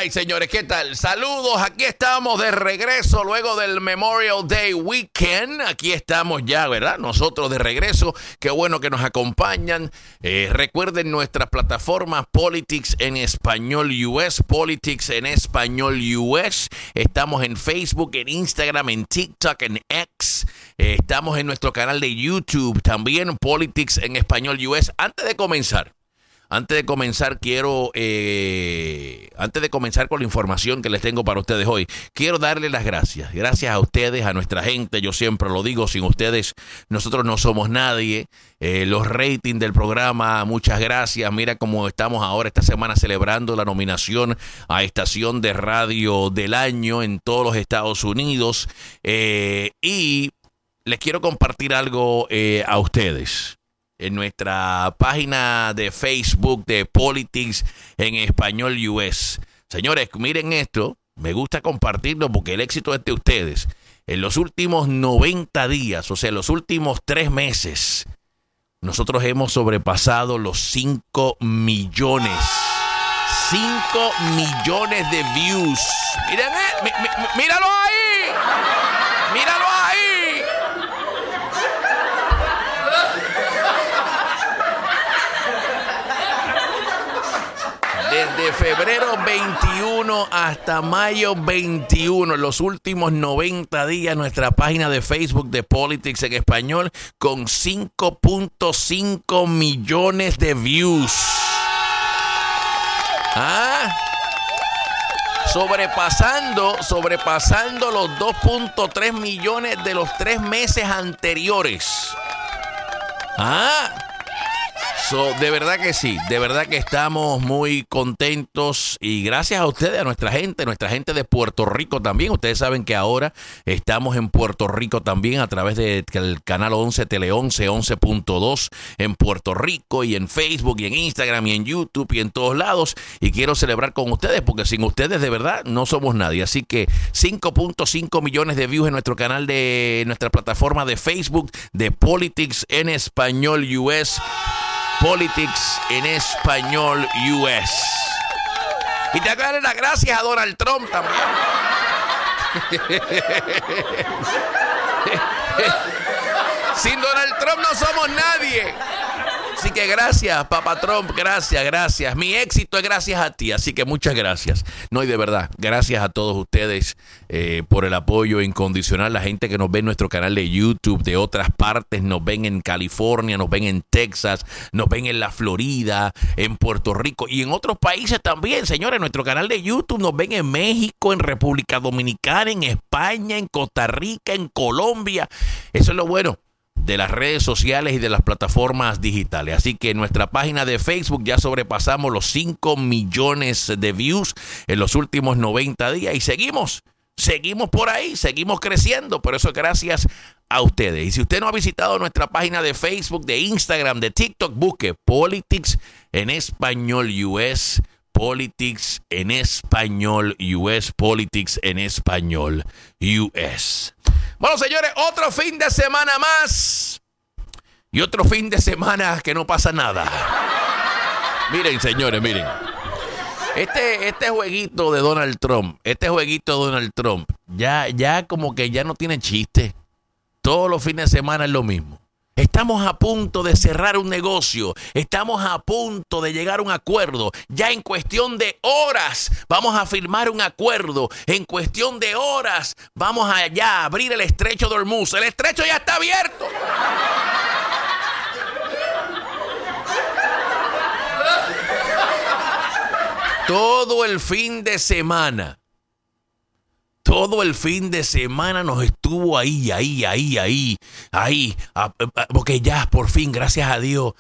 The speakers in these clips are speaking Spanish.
Ay, señores, ¿qué tal? Saludos, aquí estamos de regreso luego del Memorial Day Weekend. Aquí estamos ya, ¿verdad? Nosotros de regreso. Qué bueno que nos acompañan. Recuerden nuestras plataformas Politics en Español US, Politics en Español US. Estamos en Facebook, en Instagram, en TikTok, en X. Estamos en nuestro canal de YouTube también, Politics en Español US. Antes de comenzar con la información que les tengo para ustedes hoy, quiero darles las gracias. Gracias a ustedes, a nuestra gente. Yo siempre lo digo, sin ustedes nosotros no somos nadie. Los ratings del programa, muchas gracias. Mira cómo estamos ahora esta semana celebrando la nominación a Estación de Radio del Año en todos los Estados Unidos. Y les quiero compartir algo a ustedes. En nuestra página de Facebook de Politics en Español US. Señores, miren esto. Me gusta compartirlo porque el éxito es de ustedes. En los últimos 90 días, o sea, en los últimos 3 meses, nosotros hemos sobrepasado los 5 millones. 5 millones de views. Miren, míralo ahí. Míralo ahí. Desde febrero 21 hasta mayo 21, en los últimos 90 días, nuestra página de Facebook de Politics en Español con 5.5 millones de views. Sobrepasando los 2.3 millones de los 3 meses anteriores. De verdad que sí, de verdad que estamos muy contentos y gracias a ustedes, a nuestra gente de Puerto Rico también. Ustedes saben que ahora estamos en Puerto Rico también a través del canal 11, Tele 11, 11.2 en Puerto Rico y en Facebook y en Instagram y en YouTube y en todos lados. Y quiero celebrar con ustedes porque sin ustedes de verdad no somos nadie. Así que 5.5 millones de views en nuestro canal de nuestra plataforma de Facebook de Politics en Español US. Politics en Español US. Y te darle las gracias a Donald Trump también. Sin Donald Trump no somos nadie. Así que gracias, Papá Trump, gracias. Mi éxito es gracias a ti, así que muchas gracias. No, y de verdad, gracias a todos ustedes por el apoyo incondicional. La gente que nos ve en nuestro canal de YouTube de otras partes, nos ven en California, nos ven en Texas, nos ven en la Florida, en Puerto Rico y en otros países también, señores. Nuestro canal de YouTube nos ven en México, en República Dominicana, en España, en Costa Rica, en Colombia. Eso es lo bueno de las redes sociales y de las plataformas digitales. Así que en nuestra página de Facebook ya sobrepasamos los 5 millones de views en los últimos 90 días y seguimos por ahí, seguimos creciendo, pero eso es gracias a ustedes. Y si usted no ha visitado nuestra página de Facebook, de Instagram, de TikTok, busque Politics en Español US, Politics en Español US, Politics en Español US. Bueno, señores, otro fin de semana más y otro fin de semana que no pasa nada. Miren, señores, miren. Este jueguito de Donald Trump, ya como que ya no tiene chiste. Todos los fines de semana es lo mismo. Estamos a punto de cerrar un negocio. Estamos a punto de llegar a un acuerdo. Ya en cuestión de horas vamos a firmar un acuerdo. En cuestión de horas vamos a ya abrir el estrecho de Hormuz. El estrecho ya está abierto. Todo el fin de semana nos estuvo ahí, porque ya, por fin, gracias a Dios.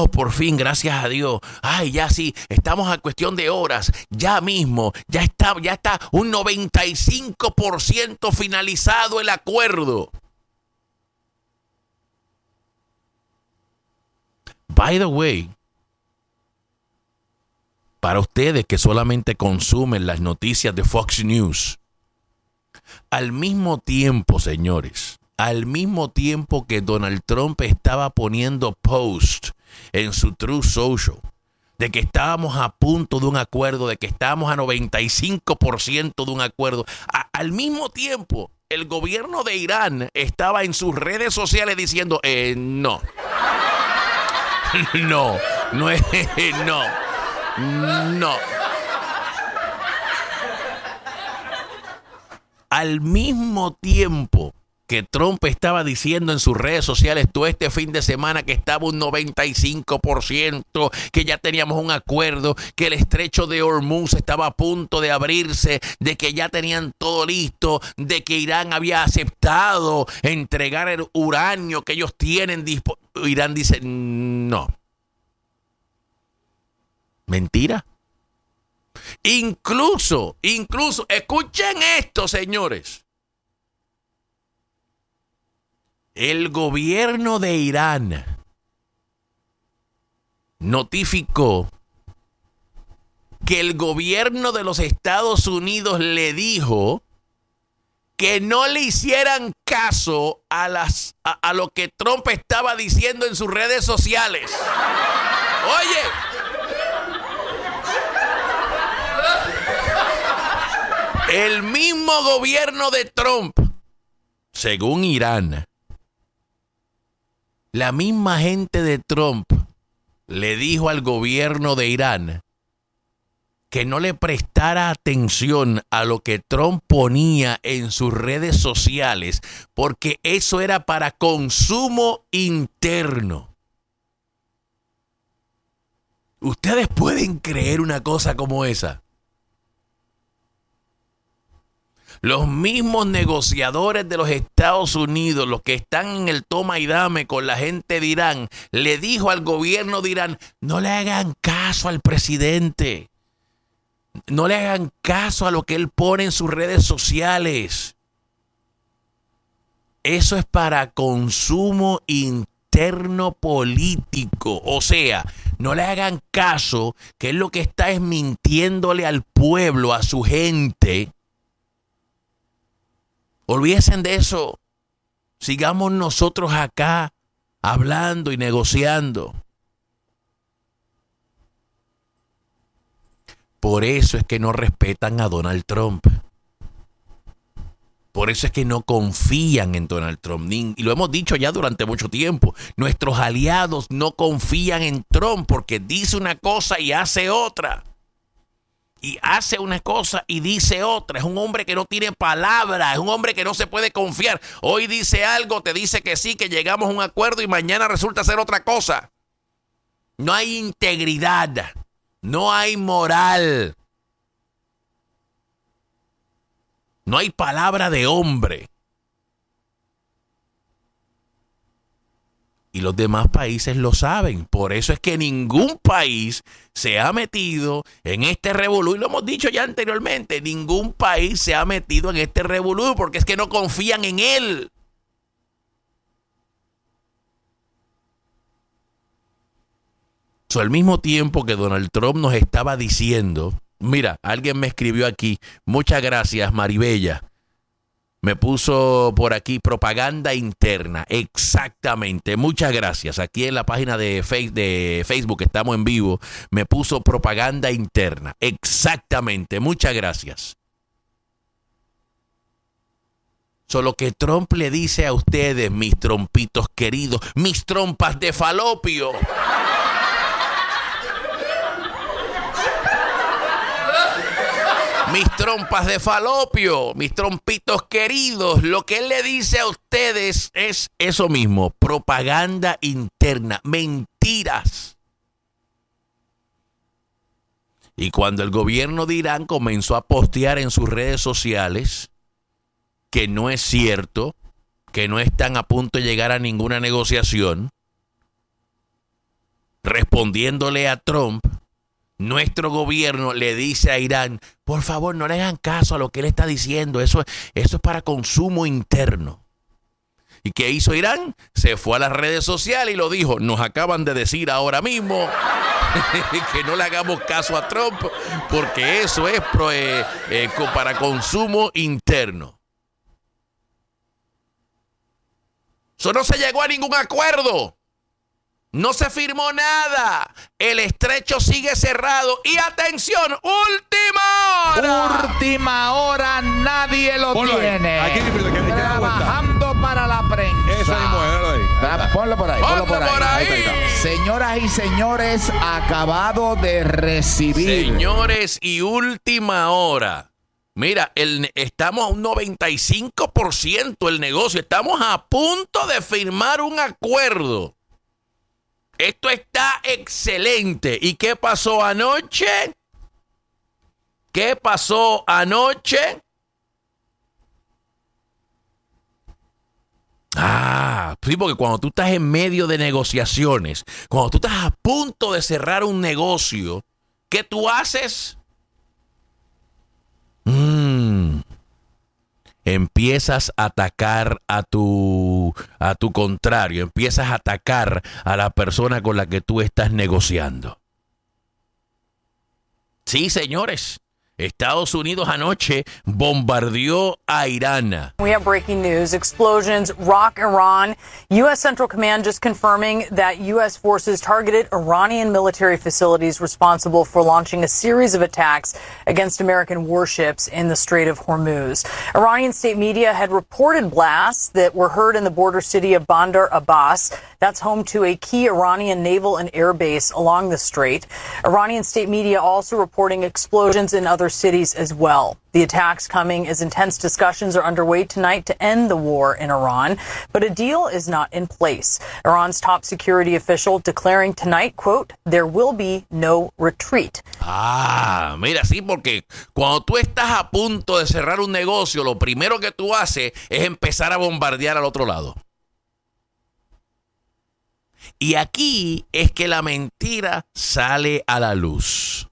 Ay, ya sí, estamos a cuestión de horas, ya mismo, ya está un 95% finalizado el acuerdo. By the way, para ustedes que solamente consumen las noticias de Fox News, al mismo tiempo, señores, que Donald Trump estaba poniendo post en su Truth Social de que estábamos a punto de un acuerdo, de que estábamos a 95% de un acuerdo. Al mismo tiempo, el gobierno de Irán estaba en sus redes sociales diciendo, no. No, no es, no. Al mismo tiempo que Trump estaba diciendo en sus redes sociales todo este fin de semana que estaba un 95%, que ya teníamos un acuerdo, que el estrecho de Hormuz estaba a punto de abrirse, de que ya tenían todo listo, de que Irán había aceptado entregar el uranio que ellos tienen disponible. Irán dice, no. Mentira. Incluso, escuchen esto, señores. El gobierno de Irán notificó que el gobierno de los Estados Unidos le dijo que no le hicieran caso a lo que Trump estaba diciendo en sus redes sociales. Oye, el mismo gobierno de Trump, según Irán, la misma gente de Trump le dijo al gobierno de Irán que no le prestara atención a lo que Trump ponía en sus redes sociales, porque eso era para consumo interno. ¿Ustedes pueden creer una cosa como esa? Los mismos negociadores de los Estados Unidos, los que están en el toma y dame con la gente de Irán, le dijo al gobierno de Irán, no le hagan caso al presidente. No le hagan caso a lo que él pone en sus redes sociales. Eso es para consumo interno político. O sea, no le hagan caso, que él lo que está es mintiéndole al pueblo, a su gente. Olvídense de eso. Sigamos nosotros acá hablando y negociando. Por eso es que no respetan a Donald Trump. Por eso es que no confían en Donald Trump. Y lo hemos dicho ya durante mucho tiempo. Nuestros aliados no confían en Trump porque dice una cosa y hace otra. Y hace una cosa y dice otra. Es un hombre que no tiene palabra. Es un hombre que no se puede confiar. Hoy dice algo, te dice que sí, que llegamos a un acuerdo y mañana resulta ser otra cosa. No hay integridad. No hay moral. No hay palabra de hombre. Y los demás países lo saben. Por eso es que ningún país se ha metido en este revolú. Y lo hemos dicho ya anteriormente. Ningún país se ha metido en este revolú porque es que no confían en él. Al mismo tiempo que Donald Trump nos estaba diciendo, mira, alguien me escribió aquí, muchas gracias Maribella, me puso por aquí propaganda interna, exactamente, muchas gracias, aquí en la página de Facebook estamos en vivo, me puso propaganda interna, exactamente, muchas gracias. Solo que Trump le dice a ustedes, mis trompitos queridos, mis trompas de falopio. Mis trompas de falopio, mis trompitos queridos, lo que él le dice a ustedes es eso mismo, propaganda interna, mentiras. Y cuando el gobierno de Irán comenzó a postear en sus redes sociales que no es cierto, que no están a punto de llegar a ninguna negociación, respondiéndole a Trump, nuestro gobierno le dice a Irán, por favor, no le hagan caso a lo que él está diciendo. Eso es para consumo interno. ¿Y qué hizo Irán? Se fue a las redes sociales y lo dijo. Nos acaban de decir ahora mismo que no le hagamos caso a Trump porque eso es para consumo interno. Eso no se llegó a ningún acuerdo. No se firmó nada. El estrecho sigue cerrado. Y atención, última hora. Última hora, nadie lo tiene. Aquí, trabajando para la prensa. Esa mismo, ahí. Ponlo por ahí. Ponlo por ahí. Ahí está. Señoras y señores, acabado de recibir. Señores, y última hora. Mira, estamos a un 95% el negocio. Estamos a punto de firmar un acuerdo. Esto está excelente. ¿Y qué pasó anoche? ¿Qué pasó anoche? Sí, porque cuando tú estás en medio de negociaciones, cuando tú estás a punto de cerrar un negocio, ¿qué tú haces? Empiezas a atacar a tu contrario, empiezas a atacar a la persona con la que tú estás negociando. Sí, señores, Estados Unidos anoche bombardeó a Irán. We have breaking news. Explosions rock Iran. U.S. Central Command just confirming that U.S. forces targeted Iranian military facilities responsible for launching a series of attacks against American warships in the Strait of Hormuz. Iranian state media had reported blasts that were heard in the border city of Bandar Abbas. That's home to a key Iranian naval and air base along the strait. Iranian state media also reporting explosions in other cities as well. The attacks coming as intense discussions are underway tonight to end the war in Iran, but a deal is not in place. Iran's top security official declaring tonight, quote, there will be no retreat. Mira, sí, porque cuando tú estás a punto de cerrar un negocio, lo primero que tú haces es empezar a bombardear al otro lado. Y aquí es que la mentira sale a la luz.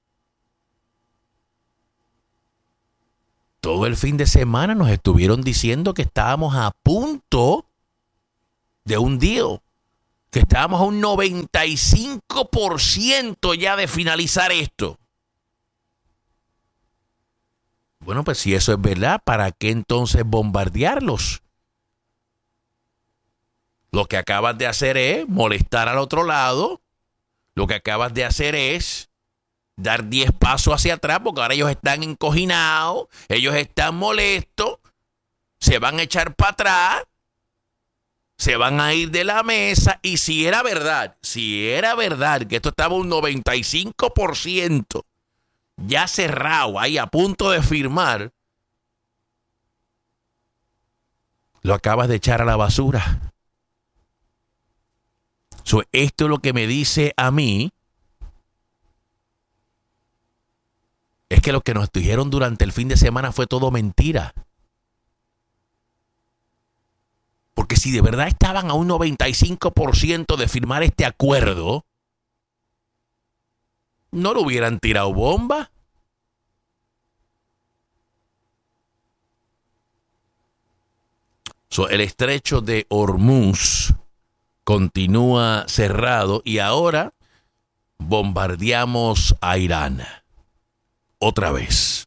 Todo el fin de semana nos estuvieron diciendo que estábamos a punto de un deal, que estábamos a un 95% ya de finalizar esto. Bueno, pues si eso es verdad, ¿para qué entonces bombardearlos? Lo que acabas de hacer es molestar al otro lado. Lo que acabas de hacer es dar 10 pasos hacia atrás, porque ahora ellos están encojinados, ellos están molestos, se van a echar para atrás, se van a ir de la mesa. Y si era verdad que esto estaba un 95% ya cerrado, ahí a punto de firmar, lo acabas de echar a la basura. Esto es lo que me dice a mí, es que lo que nos dijeron durante el fin de semana fue todo mentira. Porque si de verdad estaban a un 95% de firmar este acuerdo, no lo hubieran tirado bomba. El estrecho de Hormuz continúa cerrado y ahora bombardeamos a Irán. Otra vez.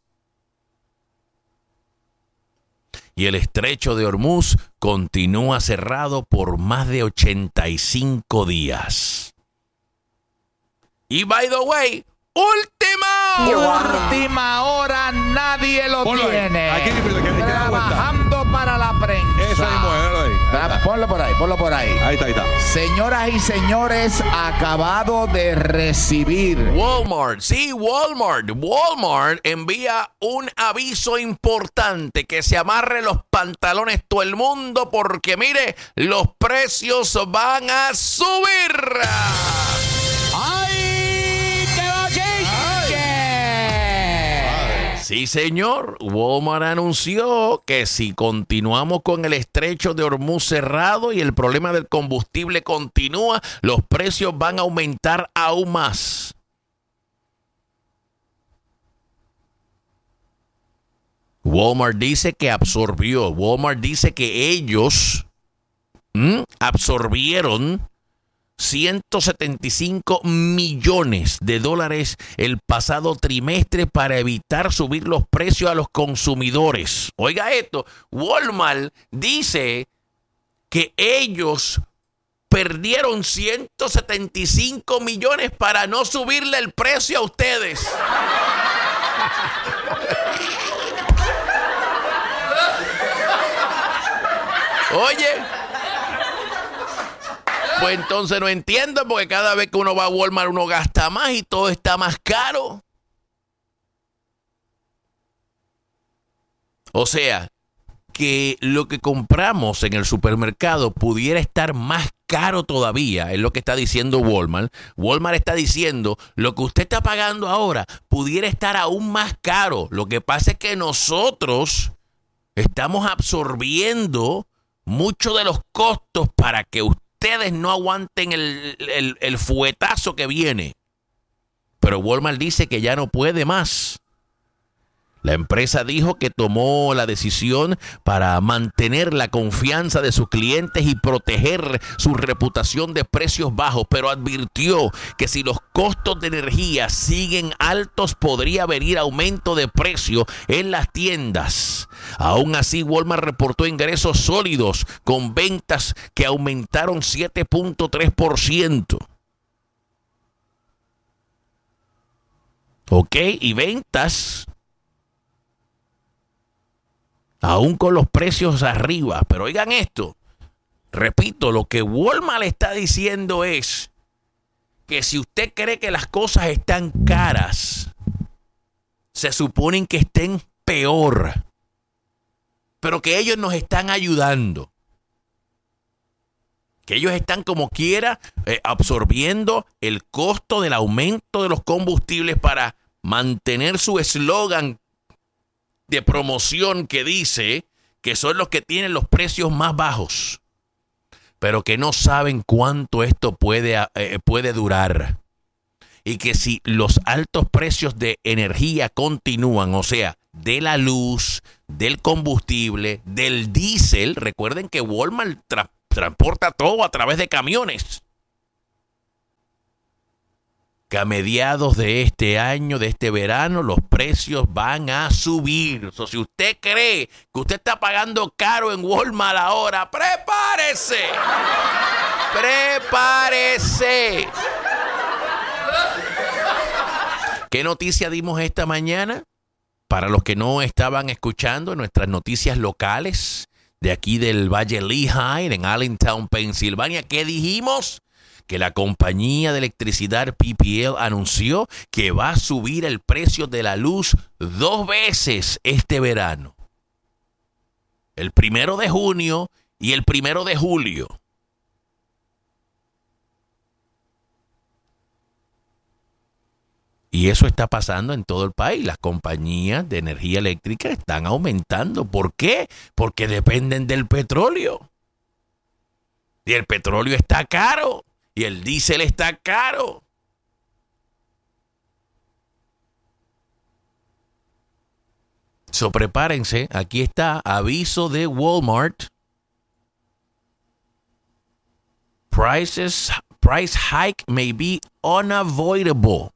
Y el estrecho de Hormuz continúa cerrado por más de 85 días. Y by the way, última hora, nadie lo tiene. Aquí, trabajando para la prensa. Esa mismo, ahí. Ponlo por ahí. Ahí está. Señoras y señores, acabado de recibir. Walmart, sí, Walmart. Walmart envía un aviso importante, que se amarre los pantalones todo el mundo, porque mire, los precios van a subir. ¡Ay, qué bochinche! Sí, señor. Walmart anunció que si continuamos con el estrecho de Hormuz cerrado y el problema del combustible continúa, los precios van a aumentar aún más. Walmart dice que ellos absorbieron $175 millones el pasado trimestre para evitar subir los precios a los consumidores. Oiga esto, Walmart dice que ellos perdieron 175 millones para no subirle el precio a ustedes. Oye, pues entonces no entiendo, porque cada vez que uno va a Walmart uno gasta más y todo está más caro. O sea, que lo que compramos en el supermercado pudiera estar más caro todavía, es lo que está diciendo Walmart. Walmart está diciendo, lo que usted está pagando ahora pudiera estar aún más caro. Lo que pasa es que nosotros estamos absorbiendo mucho de los costos para que ustedes no aguanten el fuetazo que viene. Pero Walmart dice que ya no puede más. La empresa dijo que tomó la decisión para mantener la confianza de sus clientes y proteger su reputación de precios bajos, pero advirtió que si los costos de energía siguen altos, podría venir aumento de precio en las tiendas. Aún así, Walmart reportó ingresos sólidos con ventas que aumentaron 7.3%. Ok, y ventas aún con los precios arriba. Pero oigan esto, repito, lo que Walmart está diciendo es que si usted cree que las cosas están caras, se suponen que estén peor, pero que ellos nos están ayudando, que ellos están como quiera absorbiendo el costo del aumento de los combustibles para mantener su eslogan de promoción que dice que son los que tienen los precios más bajos, pero que no saben cuánto esto puede durar. Y que si los altos precios de energía continúan, o sea, de la luz, del combustible, del diésel, recuerden que Walmart transporta todo a través de camiones, que a mediados de este año, de este verano, los precios van a subir. So, si usted cree que usted está pagando caro en Walmart ahora, ¡prepárese! ¡Prepárese! ¿Qué noticia dimos esta mañana? Para los que no estaban escuchando nuestras noticias locales de aquí del Valle Lehigh, en Allentown, Pensilvania, ¿qué dijimos? Que la compañía de electricidad PPL anunció que va a subir el precio de la luz 2 veces este verano. El 1 de junio y el 1 de julio. Y eso está pasando en todo el país. Las compañías de energía eléctrica están aumentando. ¿Por qué? Porque dependen del petróleo. Y el petróleo está caro. Y el diésel está caro. So, prepárense. Aquí está aviso de Walmart. Price hike may be unavoidable.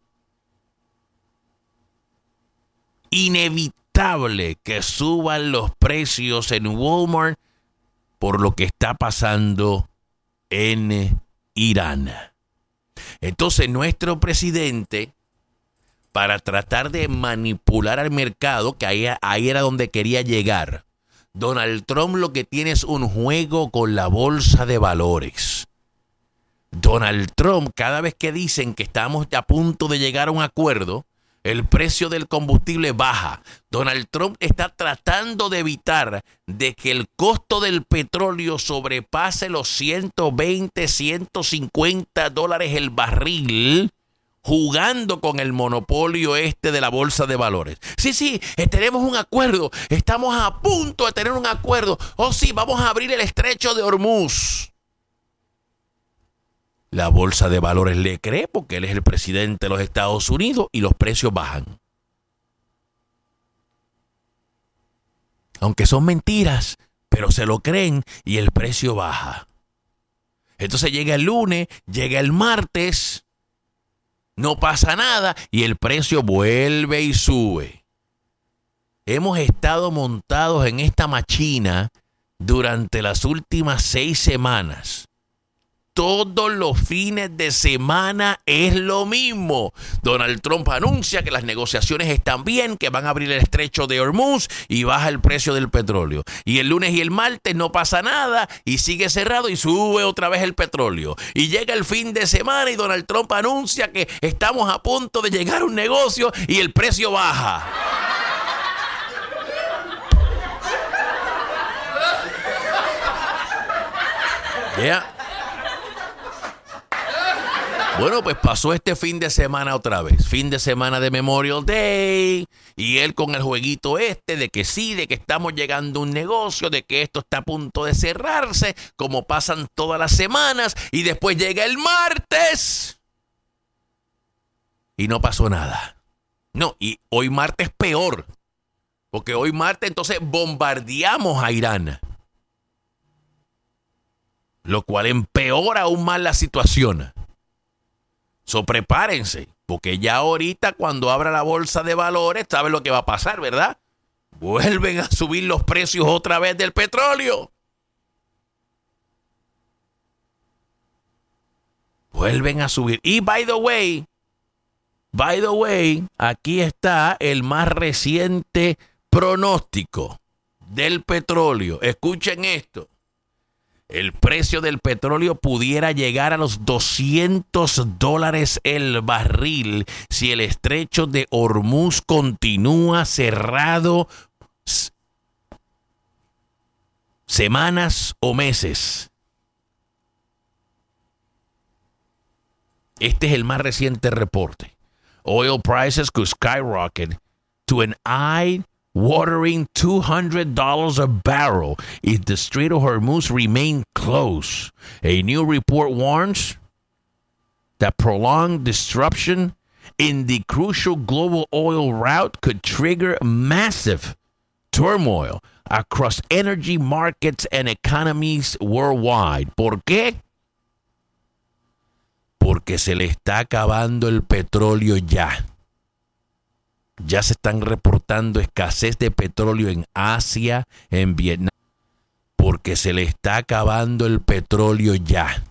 Inevitable que suban los precios en Walmart por lo que está pasando en Irán. Entonces nuestro presidente, para tratar de manipular al mercado, que ahí era donde quería llegar, Donald Trump lo que tiene es un juego con la bolsa de valores. Donald Trump, cada vez que dicen que estamos a punto de llegar a un acuerdo, el precio del combustible baja. Donald Trump está tratando de evitar de que el costo del petróleo sobrepase los 120, 150 dólares el barril, jugando con el monopolio de la bolsa de valores. Sí, tenemos un acuerdo. Estamos a punto de tener un acuerdo. Oh, sí, vamos a abrir el estrecho de Hormuz. La bolsa de valores le cree porque él es el presidente de los Estados Unidos y los precios bajan. Aunque son mentiras, pero se lo creen y el precio baja. Entonces llega el lunes, llega el martes, no pasa nada y el precio vuelve y sube. Hemos estado montados en esta machina durante las últimas 6 semanas. todos los fines de semana es lo mismo. Donald Trump anuncia que las negociaciones están bien, que van a abrir el estrecho de Hormuz y baja el precio del petróleo. Y el lunes y el martes no pasa nada y sigue cerrado y sube otra vez el petróleo. Y llega el fin de semana y Donald Trump anuncia que estamos a punto de llegar a un negocio y el precio baja. Yeah. Bueno, pues pasó este fin de semana otra vez. Fin de semana de Memorial Day. Y él con el jueguito de que sí, de que estamos llegando a un negocio, de que esto está a punto de cerrarse, como pasan todas las semanas. Y después llega el martes. Y no pasó nada. No, y hoy martes peor. Porque hoy martes entonces bombardeamos a Irán. Lo cual empeora aún más la situación. So, prepárense, porque ya ahorita cuando abra la bolsa de valores, ¿saben lo que va a pasar, verdad? Vuelven a subir los precios otra vez del petróleo. Vuelven a subir. Y by the way, aquí está el más reciente pronóstico del petróleo. Escuchen esto. El precio del petróleo pudiera llegar a los $200 el barril si el estrecho de Hormuz continúa cerrado semanas o meses. Este es el más reciente reporte. Oil prices could skyrocket to an eye-watering $200 a barrel if the Strait of Hormuz remain closed. A new report warns that prolonged disruption in the crucial global oil route could trigger massive turmoil across energy markets and economies worldwide. ¿Por qué? Porque se le está acabando el petróleo ya. Ya se están reportando escasez de petróleo en Asia, en Vietnam, porque se le está acabando el petróleo ya.